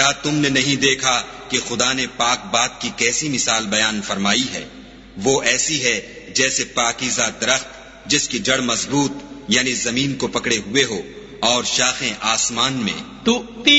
क्या तुमने नहीं देखा कि खुदा ने पाक बात की कैसी मिसाल बयान फरमाई है? वो ऐसी है जैसे पाकीज़ा दरख्त जिसकी जड़ मजबूत यानी जमीन को पकड़े हुए हो और शाखें आसमान में।